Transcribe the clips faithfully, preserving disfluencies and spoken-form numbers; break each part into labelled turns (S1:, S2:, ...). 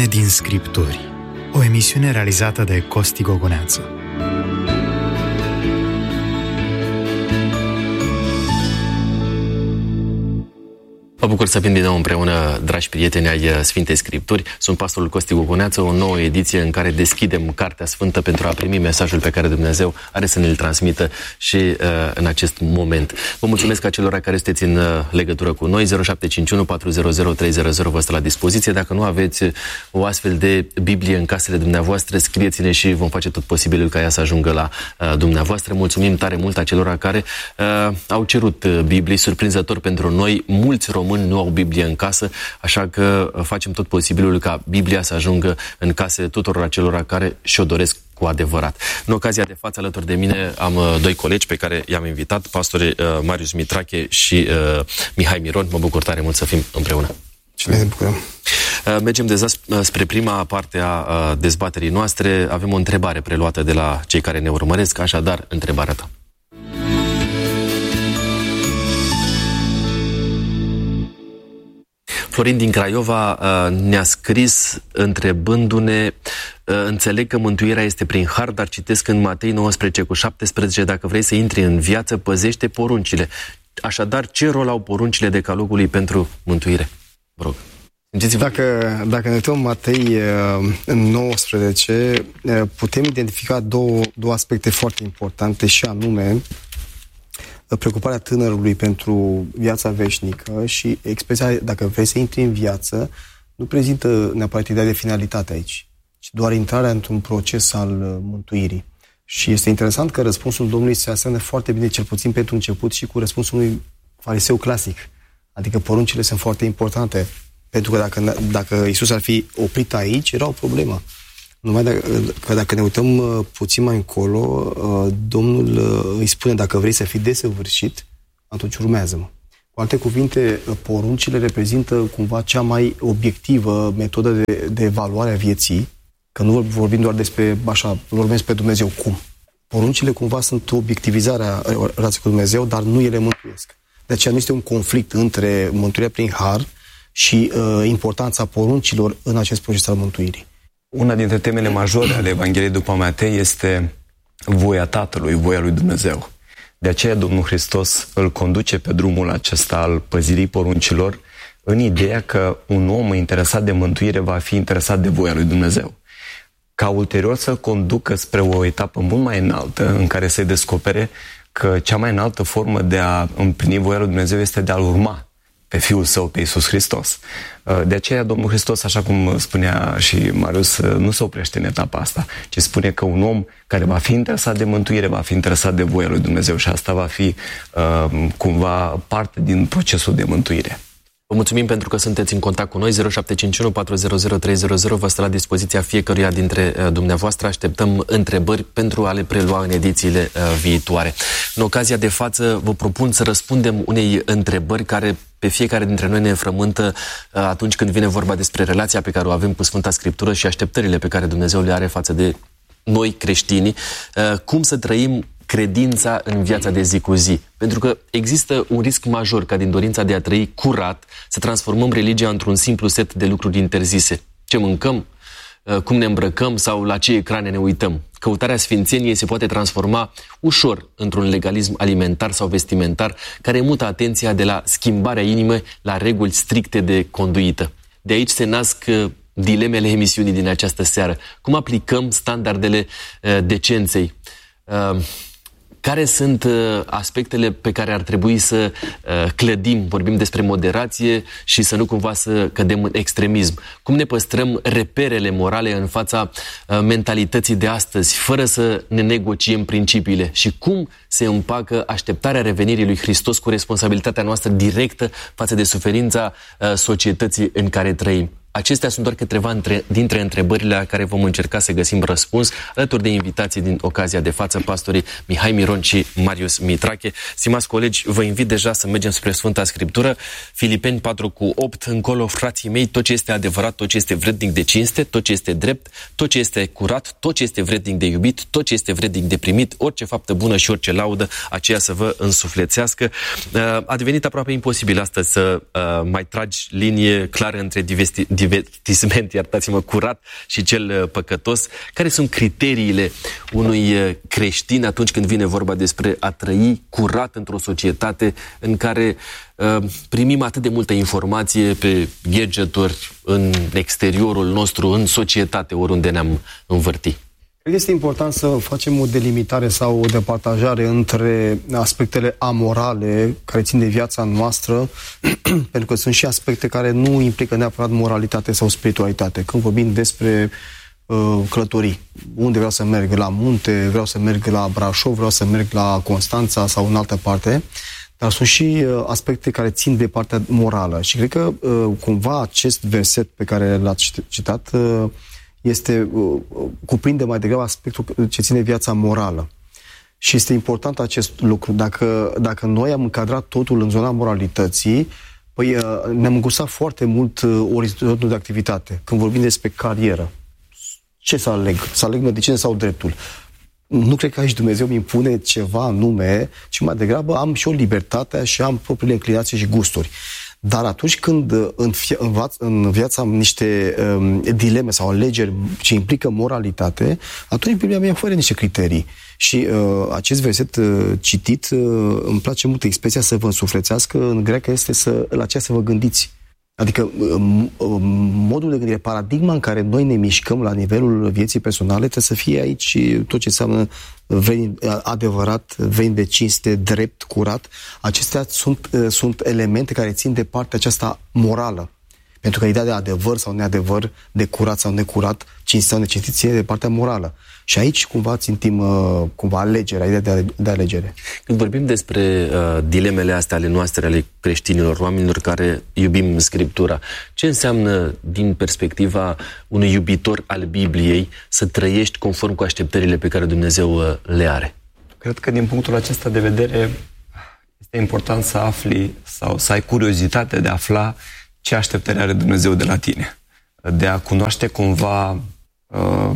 S1: din Scripturi, o emisiune realizată de Costi Gogoneață.
S2: Mă bucur să fim din nou împreună, dragi prieteni ai Sfintei Scripturi. Sunt pastorul Costi Gogoneață, o nouă ediție în care deschidem Cartea Sfântă pentru a primi mesajul pe care Dumnezeu are să ne-l transmită și uh, în acest moment. Vă mulțumesc acelora care sunteți în uh, legătură cu noi. zero șapte cinci unu patru zero zero trei zero zero vă stă la dispoziție. Dacă nu aveți o astfel de Biblie în casele dumneavoastră, scrieți-ne și vom face tot posibilul ca ea să ajungă la uh, dumneavoastră. Mulțumim tare mult acelora care uh, au cerut Biblii, surprinzător pentru noi. Mulți români nu au Biblie în casă, așa că facem tot posibilul ca Biblia să ajungă în casele tuturor acelora care și-o doresc cu adevărat. În ocazia de față, alături de mine, am doi colegi pe care i-am invitat, pastorii uh, Marius Mitrache și uh, Mihai Miron. Mă bucur tare mult să fim împreună.
S3: Și ne bucurăm.
S2: Uh, mergem deja spre prima parte a uh, dezbaterii noastre. Avem o întrebare preluată de la cei care ne urmăresc, așadar, întrebarea ta. Florin din Craiova ne-a scris întrebându-ne: înțeleg că mântuirea este prin har, dar citesc în Matei nouăsprezece cu șaptesprezece: dacă vrei să intri în viață, păzește poruncile. Așadar, ce rol au poruncile decalogului pentru mântuire? Vă rog.
S3: Dacă, dacă ne uităm Matei nouăsprezece, putem identifica două, două aspecte foarte importante, și anume preocuparea tânărului pentru viața veșnică și expresia, dacă vrei să intri în viață, nu prezintă neapărat ideea de finalitate aici, ci doar intrarea într-un proces al mântuirii. Și este interesant că răspunsul Domnului se aseamănă foarte bine, cel puțin pentru început, și cu răspunsul unui fariseu clasic. Adică poruncile sunt foarte importante, pentru că dacă, dacă Iisus ar fi oprit aici, era o problemă. Numai dacă, că dacă ne uităm puțin mai încolo, Domnul îi spune: dacă vrei să fii desăvârșit, atunci urmează-mă. Cu alte cuvinte, poruncile reprezintă cumva cea mai obiectivă metodă de, de evaluare a vieții, că nu vorbim doar despre, așa, îl urmezi pe Dumnezeu, cum. Poruncile cumva sunt obiectivizarea relației cu Dumnezeu, dar nu ele mântuiesc. De aceea nu este un conflict între mântuirea prin har și uh, importanța poruncilor în acest proces al mântuirii.
S4: Una dintre temele majore ale Evangheliei după Matei este voia Tatălui, voia lui Dumnezeu. De aceea Domnul Hristos îl conduce pe drumul acesta al păzirii poruncilor, în ideea că un om interesat de mântuire va fi interesat de voia lui Dumnezeu. Ca ulterior să conducă spre o etapă mult mai înaltă, în care se descopere că cea mai înaltă formă de a împlini voia lui Dumnezeu este de a-L urma pe Fiul Său, pe Iisus Hristos. De aceea Domnul Hristos, așa cum spunea și Marius, nu se oprește în etapa asta, ci spune că un om care va fi interesat de mântuire, va fi interesat de voia lui Dumnezeu, și asta va fi uh, cumva parte din procesul de mântuire.
S2: Vă mulțumim pentru că sunteți în contact cu noi. Zero șapte cinci unu patru zero zero trei zero zero vă stă la dispoziția fiecăruia dintre uh, dumneavoastră. Așteptăm întrebări pentru a le prelua în edițiile uh, viitoare. În ocazia de față vă propun să răspundem unei întrebări care pe fiecare dintre noi ne frământă uh, atunci când vine vorba despre relația pe care o avem cu Sfânta Scriptură și așteptările pe care Dumnezeu le are față de noi creștinii. Uh, cum să trăim credința în viața de zi cu zi. Pentru că există un risc major ca din dorința de a trăi curat să transformăm religia într-un simplu set de lucruri interzise. Ce mâncăm, cum ne îmbrăcăm sau la ce ecrane ne uităm. Căutarea sfințeniei se poate transforma ușor într-un legalism alimentar sau vestimentar care mută atenția de la schimbarea inimii la reguli stricte de conduită. De aici se nasc dilemele emisiunii din această seară. Cum aplicăm standardele decenței? Care sunt uh, aspectele pe care ar trebui să uh, clădim? Vorbim despre moderație și să nu cumva să cădem în extremism. Cum ne păstrăm reperele morale în fața uh, mentalității de astăzi, fără să ne negociem principiile? Și cum se împacă așteptarea revenirii lui Hristos cu responsabilitatea noastră directă față de suferința uh, societății în care trăim? Acestea sunt doar câteva între, dintre întrebările la care vom încerca să găsim răspuns, alături de invitații din ocazia de față, pastorii Mihai Miron și Marius Mitrache. Stimați colegi, vă invit deja să mergem spre Sfânta Scriptură. Filipeni patru cu opt, încolo, frații mei, tot ce este adevărat, tot ce este vrednic de cinste, tot ce este drept, tot ce este curat, tot ce este vrednic de iubit, tot ce este vrednic de primit, orice faptă bună și orice laudă, aceea să vă însuflețească. A devenit aproape imposibil astăzi să mai tragi linie clară între diversitate divertisment, iertați-mă, curat și cel păcătos. Care sunt criteriile unui creștin atunci când vine vorba despre a trăi curat într-o societate în care uh, primim atât de multă informație pe gadgeturi, în exteriorul nostru, în societate, oriunde ne-am învârti?
S3: Cred că este important să facem o delimitare sau o departajare între aspectele amorale care țin de viața noastră, pentru că sunt și aspecte care nu implică neapărat moralitate sau spiritualitate. Când vorbim despre uh, călătorii, unde vreau să merg, la munte, vreau să merg la Brașov, vreau să merg la Constanța sau în altă parte, dar sunt și uh, aspecte care țin de partea morală. Și cred că uh, cumva acest verset pe care l-ați citat uh, este, uh, cuprinde mai degrabă aspectul ce ține viața morală. Și este important acest lucru. Dacă, dacă noi am încadrat totul în zona moralității, păi uh, ne-am îngustat foarte mult uh, orizontul de activitate. Când vorbim despre carieră, ce să aleg? Să aleg medicină sau dreptul? Nu cred că aici Dumnezeu îmi impune ceva anume, ci mai degrabă am și o libertate și am propriile inclinații și gusturi. Dar atunci când în, învaț, în viața am niște um, dileme sau alegeri ce implică moralitate, atunci Biblia mi-a oferă niște criterii. Și uh, acest verset uh, citit, uh, îmi place mult expresia să vă însuflețească, în greacă este să, la ceea să vă gândiți. Adică uh, modul de gândire, paradigma în care noi ne mișcăm la nivelul vieții personale trebuie să fie aici tot ce înseamnă veni, adevărat, veni de cinste, drept, curat. Acestea sunt, uh, sunt elemente care țin de partea aceasta morală. Pentru că ideea de adevăr sau neadevăr, de curat sau necurat, cinstit sau necinstit, ține de partea morală. Și aici cumva țintim uh, cumva alegerea, ideea de, de alegere.
S2: Când vorbim despre uh, dilemele astea ale noastre, ale creștinilor, oamenilor care iubim Scriptura, ce înseamnă din perspectiva unui iubitor al Bibliei să trăiești conform cu așteptările pe care Dumnezeu uh, le are?
S4: Cred că din punctul acesta de vedere este important să afli sau să ai curiozitate de a afla ce așteptări are Dumnezeu de la tine. De a cunoaște cumva uh,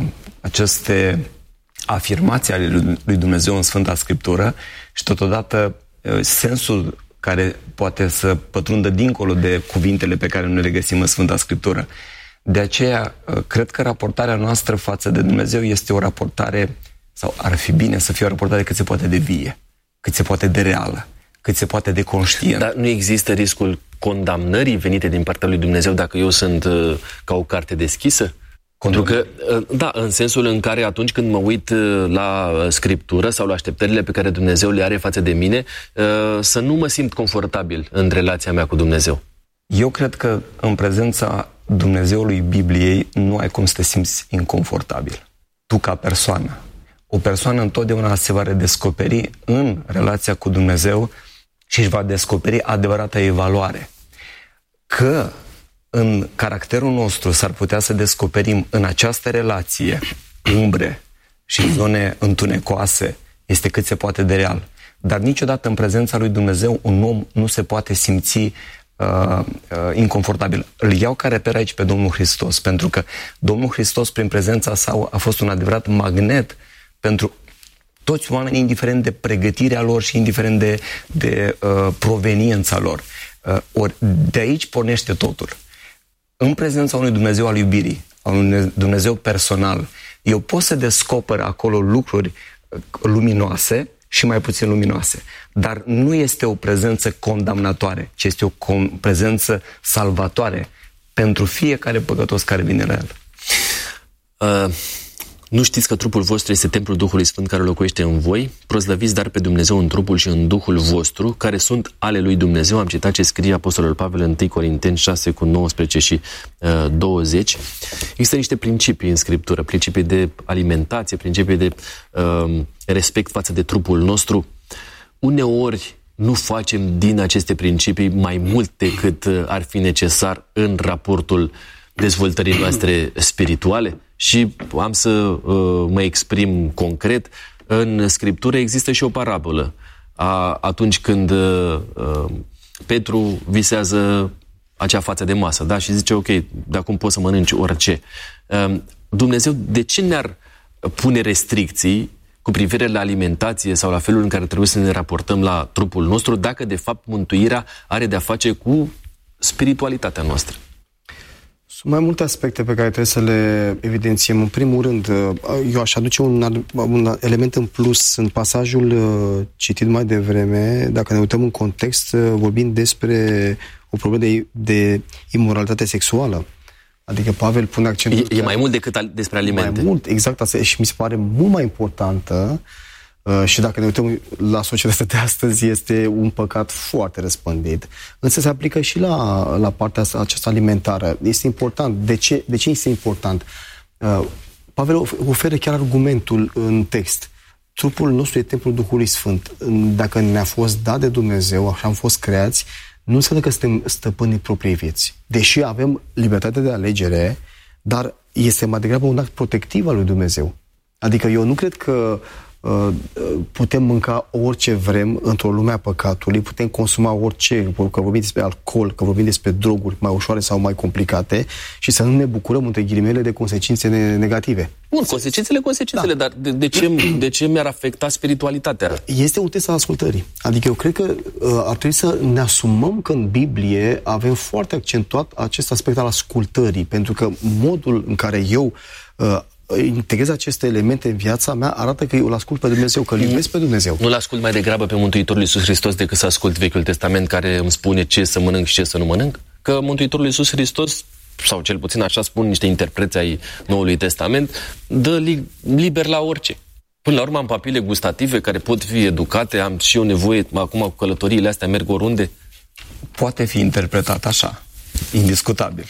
S4: aceste afirmații ale lui Dumnezeu în Sfânta Scriptură și totodată uh, sensul care poate să pătrundă dincolo de cuvintele pe care noi le găsim în Sfânta Scriptură. De aceea, uh, cred că raportarea noastră față de Dumnezeu este o raportare, sau ar fi bine să fie o raportare cât se poate de vie, cât se poate de reală, cât se poate de conștient.
S2: Dar nu există riscul condamnării venite din partea lui Dumnezeu dacă eu sunt uh, ca o carte deschisă? Pentru că, uh, da, în sensul în care atunci când mă uit uh, la Scriptură sau la așteptările pe care Dumnezeu le are față de mine, uh, să nu mă simt confortabil în relația mea cu Dumnezeu.
S4: Eu cred că în prezența Dumnezeului Bibliei nu ai cum să te simți inconfortabil. Tu ca persoană. O persoană întotdeauna se va redescoperi în relația cu Dumnezeu și își va descoperi adevărata ei valoare. Că în caracterul nostru s-ar putea să descoperim în această relație umbre și zone întunecoase, este cât se poate de real. Dar niciodată în prezența lui Dumnezeu un om nu se poate simți uh, uh, inconfortabil. Îl iau ca reper aici pe Domnul Hristos, pentru că Domnul Hristos prin prezența sa a fost un adevărat magnet pentru toți oamenii, indiferent de pregătirea lor și indiferent de, de uh, proveniența lor. Uh, ori de aici pornește totul. În prezența unui Dumnezeu al iubirii, al unui Dumnezeu personal, eu pot să descoper acolo lucruri luminoase și mai puțin luminoase. Dar nu este o prezență condamnatoare, ci este o com- prezență salvatoare pentru fiecare păcătos care vine la el.
S2: Uh... Nu știți că trupul vostru este templul Duhului Sfânt care locuiește în voi? Proslăviți dar pe Dumnezeu în trupul și în Duhul vostru, care sunt ale lui Dumnezeu. Am citat ce scrie Apostolul Pavel în întâi Corinteni șase cu nouăsprezece și uh, douăzeci. Există niște principii în Scriptură, principii de alimentație, principii de uh, respect față de trupul nostru. Uneori nu facem din aceste principii mai mult decât ar fi necesar în raportul dezvoltării noastre spirituale. Și am să uh, mă exprim concret. În Scriptură există și o parabolă. A, atunci când uh, Petru visează acea față de masă, da? Și zice, ok, de acum poți să mănânci orice. Uh, Dumnezeu, de ce ne-ar pune restricții cu privire la alimentație sau la felul în care trebuie să ne raportăm la trupul nostru, dacă de fapt mântuirea are de-a face cu spiritualitatea noastră?
S3: Sunt mai multe aspecte pe care trebuie să le evidențiem. În primul rând, eu aș aduce un, un element în plus în pasajul citit mai devreme. Dacă ne uităm în context, vorbim despre o problemă de, de imoralitate sexuală. Adică Pavel pune accentul...
S2: E, e mai mult decât al, despre alimente.
S3: Mai mult, exact asta. Și mi se pare mult mai importantă. Uh, și dacă ne uităm la societatea de astăzi, este un păcat foarte răspândit. Însă se aplică și la, la partea aceasta alimentară. Este important. De ce, de ce este important? Uh, Pavel oferă chiar argumentul în text. Trupul nostru e templul Duhului Sfânt. Dacă ne-a fost dat de Dumnezeu, așa am fost creați, nu înseamnă că suntem stăpânii propriei vieți. Deși avem libertate de alegere, dar este mai degrabă un act protectiv al lui Dumnezeu. Adică eu nu cred că putem mânca orice vrem într-o lume a păcatului, putem consuma orice, că vorbim despre alcool, că vorbim despre droguri mai ușoare sau mai complicate și să nu ne bucurăm între ghilimele de consecințe negative.
S2: Bun, consecințele, consecințele, da. Dar de, de, ce, de ce mi-ar afecta spiritualitatea?
S3: Este un test al ascultării. Adică eu cred că uh, ar trebui să ne asumăm că în Biblie avem foarte accentuat acest aspect al ascultării, pentru că modul în care eu uh, integrez aceste elemente în viața mea arată că eu îl ascult pe Dumnezeu, că îl iubesc pe Dumnezeu.
S2: Nu-l ascult mai degrabă pe Mântuitorul Iisus Hristos decât să ascult Vechiul Testament care îmi spune ce să mănânc și ce să nu mănânc? Că Mântuitorul Iisus Hristos, sau cel puțin așa spun niște interpreți ai Noului Testament, dă li- liber la orice. Până la urmă am papile gustative care pot fi educate, am și eu nevoie, acum cu călătoriile astea merg oriunde.
S4: Poate fi interpretat așa, indiscutabil.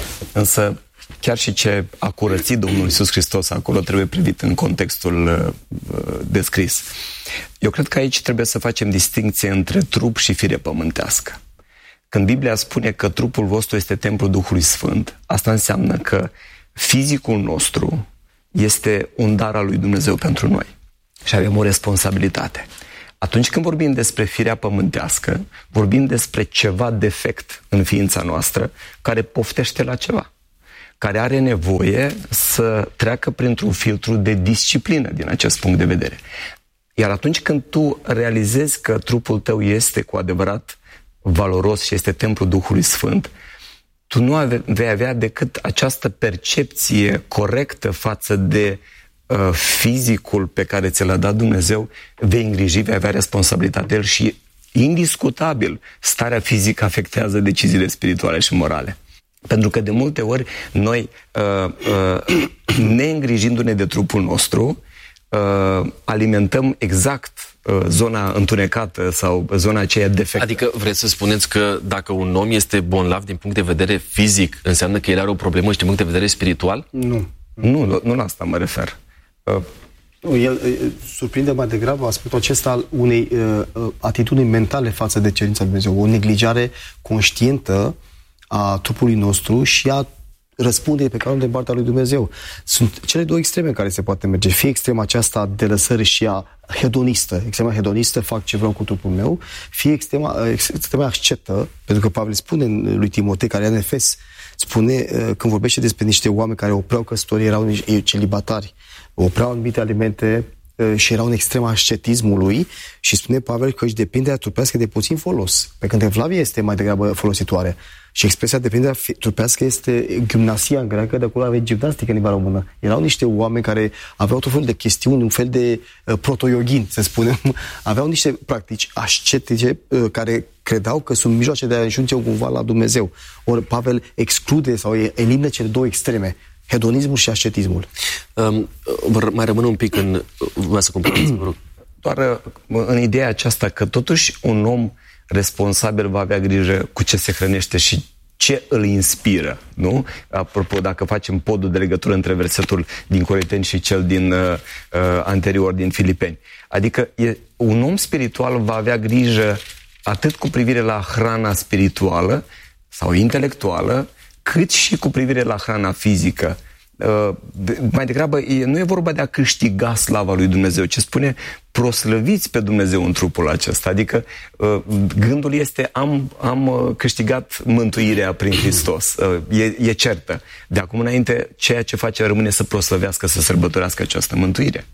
S4: Însă chiar și ce a curățit Domnul Iisus Hristos acolo trebuie privit în contextul uh, descris. Eu cred că aici trebuie să facem distincție între trup și fire pământească. Când Biblia spune că trupul vostru este templul Duhului Sfânt, asta înseamnă că fizicul nostru este un dar al lui Dumnezeu pentru noi și avem o responsabilitate. Atunci când vorbim despre firea pământească, vorbim despre ceva defect în ființa noastră care poftește la ceva, care are nevoie să treacă printr-un filtru de disciplină din acest punct de vedere. Iar atunci când tu realizezi că trupul tău este cu adevărat valoros și este templul Duhului Sfânt, tu nu ave- vei avea decât această percepție corectă față de uh, fizicul pe care ți l-a dat Dumnezeu, vei îngriji, vei avea responsabilitate el și indiscutabil starea fizică afectează deciziile spirituale și morale. Pentru că de multe ori noi, uh, uh, neîngrijindu-ne de trupul nostru, uh, alimentăm exact uh, zona întunecată sau zona aceea defectă.
S2: Adică vreți să spuneți că dacă un om este bolnav din punct de vedere fizic, înseamnă că el are o problemă și din punct de vedere spiritual?
S3: Nu.
S4: Nu, nu, nu la asta mă refer. Uh,
S3: Nu, el uh, surprinde mai degrabă aspectul acesta al unei uh, atitudini mentale față de cerința lui Dumnezeu, o neglijare conștientă a trupului nostru și a răspunderii pe care o am din partea lui Dumnezeu. Sunt cele două extreme care se poate merge. Fie extrema aceasta de lăsări și a hedonistă, extrema hedonistă, fac ce vreau cu trupul meu, fie extrema, extrema ascetă, pentru că Pavel spune lui Timotei, care era în Efes, spune, când vorbește despre niște oameni care opreau căsătorii, erau niște celibatari, opreau anumite alimente și erau în extrema ascetismului și spune Pavel că își depinderea trupească de puțin folos. Pe când Evlavia este mai degrabă folositoare. Și expresia depinderea trupească este gimnasia în greacă, de acolo avea gimnastică în limba română. Erau niște oameni care aveau tot felul de chestiuni, un fel de uh, proto-yoghin, să spunem. Aveau niște practici ascetice uh, care credeau că sunt mijloace de a ajunge cumva la Dumnezeu. Ori Pavel exclude sau elimină cele două extreme, hedonismul și ascetismul.
S2: Um, mai rămân un pic în... Vă să completați, vă rog.
S4: Doar în ideea aceasta că totuși un om responsabil va avea grijă cu ce se hrănește și ce îl inspiră, nu? Apropo, dacă facem podul de legătură între versetul din Corinteni și cel din uh, anterior, din Filipeni. Adică e, un om spiritual va avea grijă atât cu privire la hrana spirituală sau intelectuală, cât și cu privire la hrana fizică. Uh, de, mai degrabă, e, nu e vorba de a câștiga slava lui Dumnezeu, ci spune proslăviți pe Dumnezeu în trupul acesta. Adică uh, gândul este am, am uh, câștigat mântuirea prin Hristos. Uh, e, e certă. De acum înainte, ceea ce face rămâne să proslăvească, să sărbătorească această mântuire.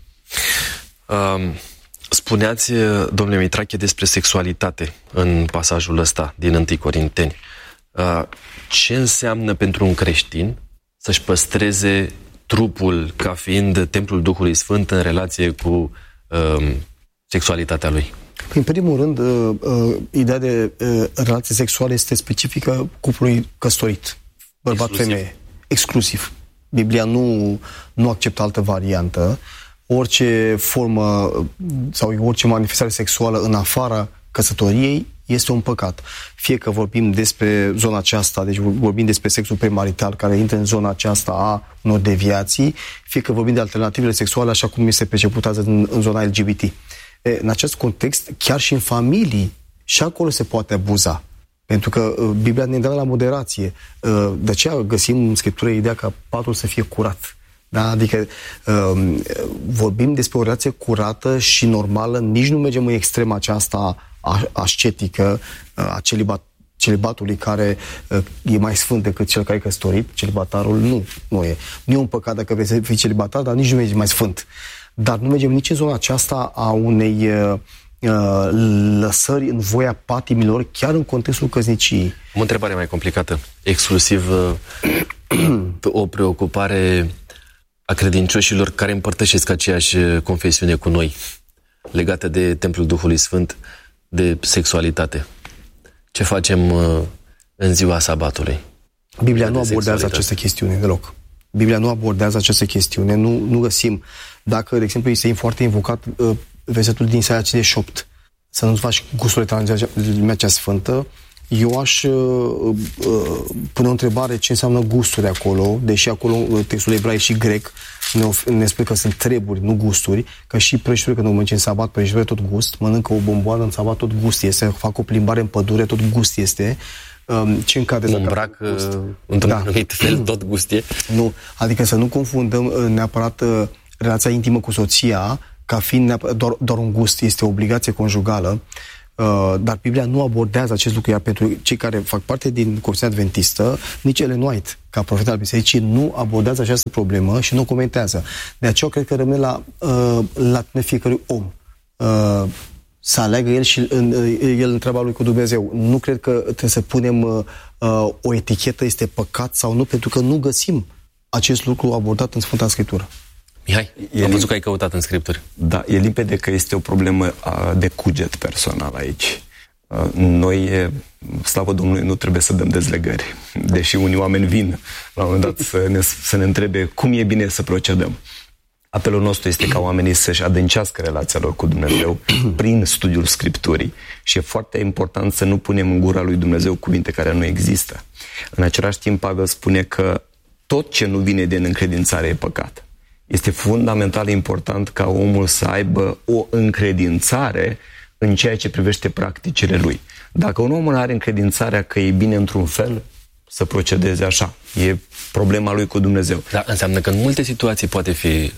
S2: Um, spuneați, domnule Mitrache, despre sexualitate în pasajul ăsta din întâi Corinteni. ce înseamnă pentru un creștin să-și păstreze trupul ca fiind templul Duhului Sfânt în relație cu uh, sexualitatea lui?
S3: În primul rând, uh, uh, ideea de uh, relație sexuală este specifică cuplului căsătorit, bărbat-femeie, exclusiv. Biblia nu, nu acceptă altă variantă. Orice formă sau orice manifestare sexuală în afara căsătoriei este un păcat. Fie că vorbim despre zona aceasta, deci vorbim despre sexul premarital care intră în zona aceasta a unor deviații, fie că vorbim de alternativele sexuale așa cum este perceputează în, în zona L G B T. E, în acest context, chiar și în familii, și acolo se poate abuza. Pentru că uh, Biblia ne dă la moderație. Uh, de aceea găsim în Scriptură ideea ca patul să fie curat. Da? Adică uh, vorbim despre o relație curată și normală, nici nu mergem în extrema aceasta ascetică a celibat, celibatului care uh, e mai sfânt decât cel care e căsătorit. Celibatarul nu, nu e. Nu e un păcat dacă vrei să fii celibatar, dar nici nu mergi mai sfânt. Dar nu mergem nici în zona aceasta a unei uh, lăsări în voia patimilor, chiar în contextul căsniciei.
S2: O întrebare mai complicată. Exclusiv uh, o preocupare a credincioșilor care împărtășesc aceeași confesiune cu noi, legată de templul Duhului Sfânt, de sexualitate. Ce facem uh, în ziua sabatului?
S3: Biblia nu abordează această chestiune deloc. Biblia nu abordează această chestiune. Nu, nu găsim. Dacă, de exemplu, este foarte invocat uh, versetul din Isaia cincizeci și opt, să nu-ți faci gusturile tale în lumea cea sfântă, eu aș uh, uh, pune o întrebare ce înseamnă gusturi acolo, deși acolo textul ebraic și grec ne, ne spune că sunt treburi, nu gusturi, că și prăjituri, când o mănânci în sabat, prăjituri tot gust, mănâncă o bomboană în sabat, tot gust este, fac o plimbare în pădure, tot gust este. Um, ce încadrează
S2: un îmbrac într-un
S3: da.
S2: anumit fel, tot gust e?
S3: Nu, adică să nu confundăm neapărat uh, relația intimă cu soția ca fiind doar, doar un gust, este o obligație conjugală. Uh, dar Biblia nu abordează acest lucru, iar pentru cei care fac parte din Confesiunea Adventistă, nici Ellen White, ca profet al bisericii, nu abordează această problemă și nu comentează. De aceea cred că rămâne la, uh, la fiecărui om uh, să aleagă el și uh, el în treaba lui cu Dumnezeu. Nu cred că trebuie să punem uh, o etichetă, este păcat sau nu, pentru că nu găsim acest lucru abordat în Sfânta Scriptură.
S2: Mihai, e am văzut că ai căutat în Scripturi.
S4: Da, e limpede că este o problemă de cuget personal aici. Noi, slavă Domnului, nu trebuie să dăm dezlegări. Deși unii oameni vin la un moment dat să ne, să ne întrebe cum e bine să procedăm. Apelul nostru este ca oamenii să-și adâncească relația lor cu Dumnezeu prin studiul Scripturii. Și e foarte important să nu punem în gura lui Dumnezeu cuvinte care nu există. În același timp, Pavel spune că tot ce nu vine din încredințare e păcat. Este fundamental important ca omul să aibă o încredințare în ceea ce privește practicile lui. Dacă un om nu are încredințarea că e bine într-un fel, să procedeze așa. E problema lui cu Dumnezeu.
S2: Da, înseamnă că în multe situații poate fi,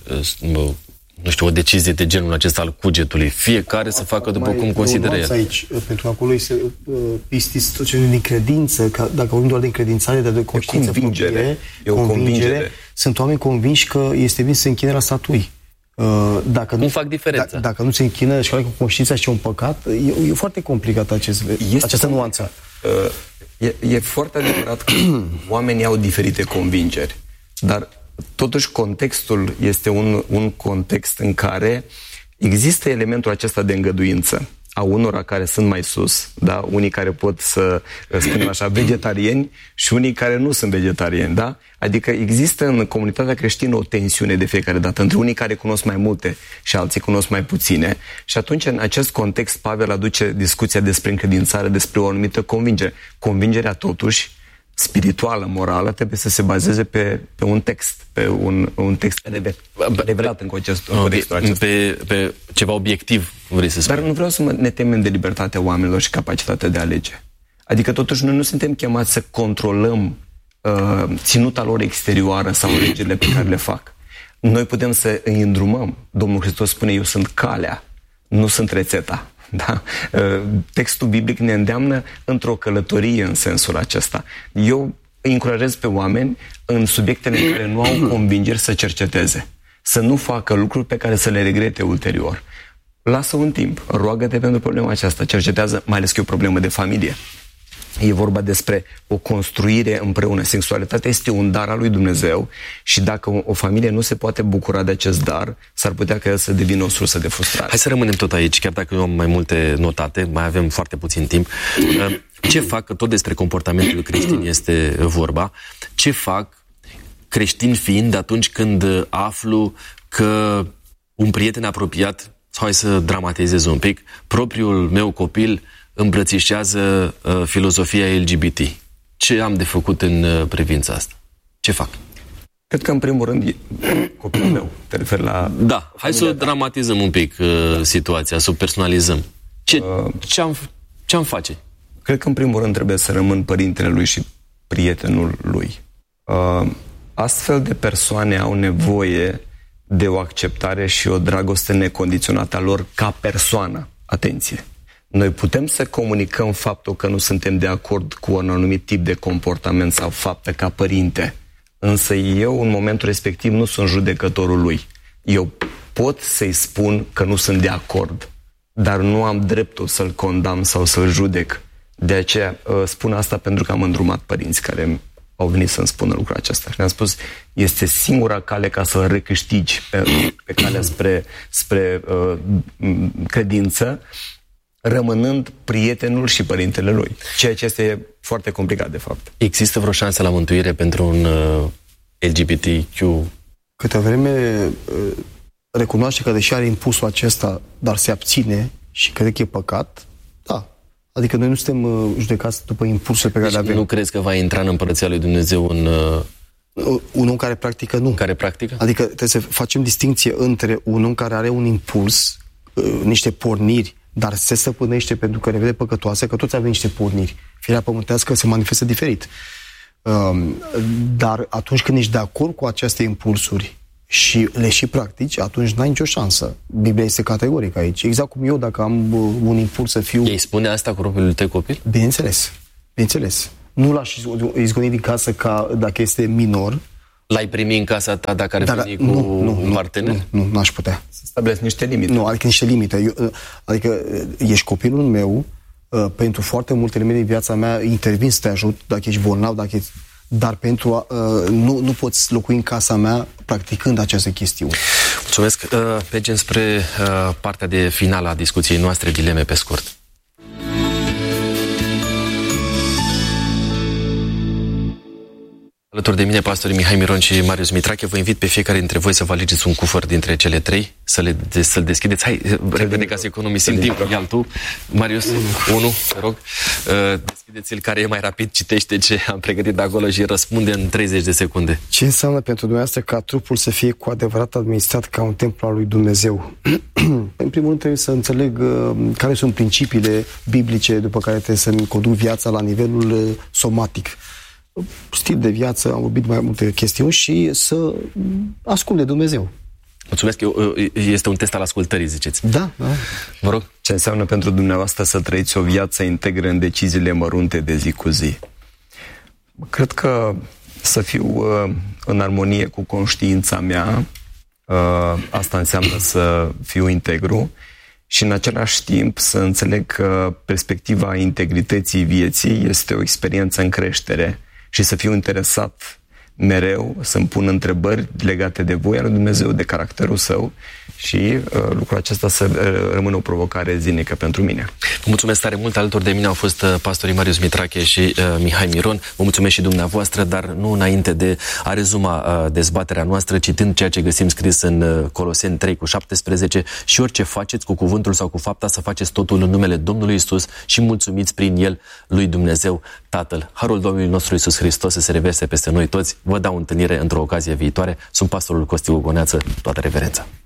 S2: nu știu, o decizie de genul acesta al cugetului. Fiecare să facă după mai cum consideră el.
S3: Aici, pentru că acolo este uh, pistis tot ce din credință, că dacă vorbim doar de încredințare, dar de conștiință,
S4: e convingere.
S3: Proprie,
S4: e o convingere. convingere.
S3: Sunt oameni convinși că este bine să se închine la statui. Uh, dacă
S2: nu fac diferența.
S3: Da, dacă nu se închină și cu conștiința și un păcat, e, e foarte complicat acest, este această nuanță.
S4: Uh, e, e foarte adevărat că oamenii au diferite convingeri, dar totuși contextul este un, un context în care există elementul acesta de îngăduință a unora care sunt mai sus, da? Unii care pot să spunem așa vegetariani și unii care nu sunt vegetariani, da? Adică există în comunitatea creștină o tensiune de fiecare dată între unii care cunosc mai multe și alții cunosc mai puține și atunci în acest context Pavel aduce discuția despre încredințare, despre o anumită convingere. Convingerea totuși spirituală, morală, trebuie să se bazeze pe, pe un text, pe un, un text revelat în contextul acesta.
S2: Pe, pe ceva obiectiv, vrei să spui.
S4: Dar nu vreau să mă, ne temem de libertatea oamenilor și capacitatea de a alege. Adică totuși noi nu suntem chemați să controlăm uh, ținuta lor exterioară sau legile pe care le fac. Noi putem să îi îndrumăm. Domnul Hristos spune, eu sunt calea, nu sunt rețeta. Da? Textul biblic ne îndeamnă într-o călătorie în sensul acesta. Eu îi încurajez pe oameni în subiectele în care nu au convingeri să cerceteze, să nu facă lucruri pe care să le regrete ulterior. Lasă un timp, roagă-te pentru problema aceasta, cercetează, mai ales că e o problemă de familie. E vorba despre o construire împreună. Sexualitatea este un dar al lui Dumnezeu și dacă o, o familie nu se poate bucura de acest dar, s-ar putea ca el să devină o sursă de frustrare.
S2: Hai să rămânem tot aici, chiar dacă eu am mai multe notate, mai avem foarte puțin timp. Ce fac, că tot despre comportamentul creștin este vorba, ce fac creștin fiind atunci când aflu că un prieten apropiat, sau hai să dramatizez un pic, propriul meu copil îmbrățișează uh, filozofia L G B T. Ce am de făcut în uh, privința asta? Ce fac?
S4: Cred că, în primul rând, e copilul meu. Te referi la...
S2: Da, hai să dramatizăm un pic uh, situația, să o personalizăm. Ce, uh, ce-am, ce-am face?
S4: Cred că, în primul rând, trebuie să rămân părintele lui și prietenul lui. Uh, astfel de persoane au nevoie de o acceptare și o dragoste necondiționată a lor ca persoană. Atenție! Noi putem să comunicăm faptul că nu suntem de acord cu un anumit tip de comportament sau faptă ca părinte, însă eu în momentul respectiv nu sunt judecătorul lui. Eu pot să-i spun că nu sunt de acord, dar nu am dreptul să-l condamn sau să-l judec. De aceea spun asta pentru că am îndrumat părinți care au venit să-mi spună lucrul acesta. Și le-am spus, este singura cale ca să-l recâștigi pe, pe calea spre, spre uh, credință, rămânând prietenul și părintele lui. Ceea ce este foarte complicat, de fapt.
S2: Există vreo șansă la mântuire pentru un uh, L G B T Q?
S3: Câte vreme uh, recunoaște că deși are impulsul acesta, dar se abține și crede că e păcat, da. Adică noi nu suntem uh, judecați după impulsul pe care
S2: deci
S3: le avem.
S2: Nu crezi că va intra în Împărăția lui Dumnezeu un... Uh...
S3: Un om care practică, nu.
S2: Care practică?
S3: Adică trebuie să facem distinție între un om care are un impuls, uh, niște porniri, dar se stăpânește pentru că ne vede păcătoase, că toți avem niște porniri. Firea pământească se manifestă diferit. Um, dar atunci când ești de acord cu aceste impulsuri și le și practici, atunci n-ai nicio șansă. Biblia este categorică aici. Exact cum eu, dacă am uh, un impuls să fiu...
S2: Ei spune asta cu propriul tău copil?
S3: Bineînțeles. Bineînțeles. Nu l-aș izgoni din casă ca dacă este minor.
S2: L-ai primi în casa ta dacă ar
S3: dar,
S2: veni cu
S3: nu, nu,
S2: un partener?
S3: Nu, nu, n-aș putea.
S4: Să stabilesc niște limite.
S3: Nu, adică niște limite. Eu, adică ești copilul meu, pentru foarte multe elemente din viața mea intervin să te ajut, dacă ești bolnav, dacă ești... dar pentru a, nu, nu poți locui în casa mea practicând această chestiune.
S2: Mulțumesc. Mergem spre partea de finală a discuției noastre, dileme pe scurt. Alături de mine, pastorii Mihai Miron și Marius Mitrache. Vă invit pe fiecare dintre voi să vă alegeți un cufăr dintre cele trei, să le, de, să-l deschideți. Hai, repede, ca să economisim timp. Ia-l tu, Marius, unu, te rog. Uh, deschideți-l, care e mai rapid, citește ce am pregătit de acolo și răspunde în treizeci de secunde.
S3: Ce înseamnă pentru dumneavoastră ca trupul să fie cu adevărat administrat ca un templu al lui Dumnezeu? În primul rând trebuie să înțeleg uh, care sunt principiile biblice după care trebuie să-mi conduc viața la nivelul uh, somatic. Stil de viață, am vorbit mai multe chestiuni și să ascult de Dumnezeu.
S2: Mulțumesc. Este un test al ascultării, ziceți.
S3: Da, da.
S2: Vă rog.
S4: Ce înseamnă pentru dumneavoastră să trăiți o viață integră în deciziile mărunte de zi cu zi? Cred că să fiu uh, în armonie cu conștiința mea, uh, asta înseamnă să fiu integru și în același timp să înțeleg că perspectiva integrității vieții este o experiență în creștere și să fiu interesat mereu, să-mi pun întrebări legate de voia lui Dumnezeu, de caracterul său și uh, lucrul acesta să uh, rămână o provocare zilnică pentru mine.
S2: Vă mulțumesc tare mult. Alături de mine au fost uh, pastorii Marius Mitrache și uh, Mihai Miron. Vă mulțumesc și dumneavoastră, dar nu înainte de a rezuma uh, dezbaterea noastră, citând ceea ce găsim scris în uh, Coloseni trei cu șaptesprezece: și orice faceți cu cuvântul sau cu fapta, să faceți totul în numele Domnului Isus și mulțumiți prin El lui Dumnezeu Tatăl. Harul Domnului nostru Iisus Hristos să se reverse peste noi toți. Vă dau întâlnire într-o ocazie viitoare. Sunt pastorul Costi Gogoneață. Toată reverența.